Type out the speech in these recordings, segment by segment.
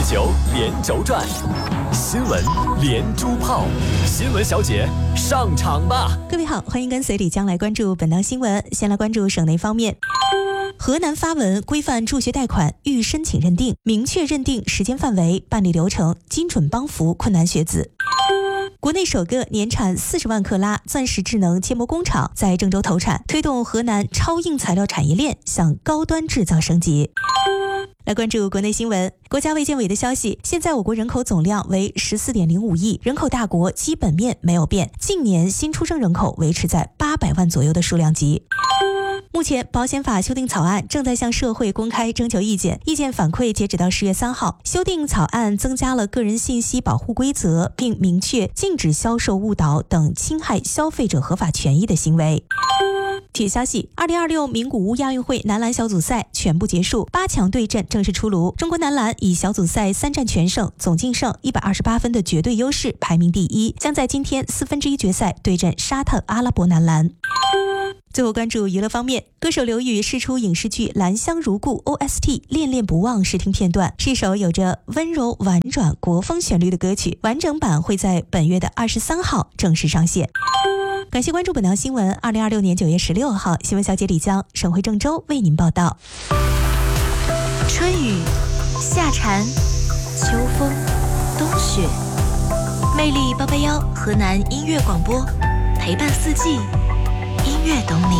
球连轴转，新闻连珠炮，新闻小姐上场吧！ 各位好，欢迎跟随李江来关注本档新闻。先来关注省内方面。河南发文规范助学贷款预申请认定，明确认定时间范围、办理流程，精准帮扶困难学子。国内首个年产40万克拉钻石智能切磨工厂在郑州投产，推动河南超硬材料产业链向高端制造升级。来关注国内新闻。国家卫健委的消息，现在我国人口总量为14.05亿，人口大国基本面没有变，近年新出生人口维持在800万左右的数量级。目前保险法修订草案正在向社会公开征求意见，意见反馈截止到10月3号。修订草案增加了个人信息保护规则，并明确禁止销售误导等侵害消费者合法权益的行为。体育消息，2026名古屋亚运会男篮小组赛全部结束，8强对阵正式出炉。中国男篮以小组赛3战全胜，总净胜128分的绝对优势排名第一，将在今天1/4决赛对阵沙特阿拉伯男篮。最后关注娱乐方面，歌手刘宇释出影视剧《兰香如故》OST《恋恋不忘》试听片段，是一首有着温柔婉转国风旋律的歌曲，完整版会在本月的23号正式上线。感谢关注本档新闻，2026年9月16号，新闻小姐李江，省会郑州为您报道。春雨、夏蝉、秋风、冬雪，魅力881河南音乐广播，陪伴四季，音乐懂你。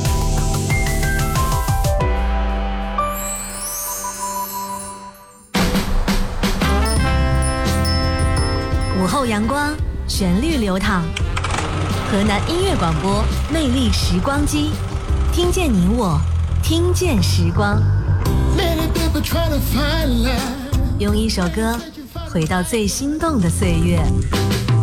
午后阳光，旋律流淌。河南音乐广播，魅力时光机，听见你我，听见时光。用一首歌回到最心动的岁月。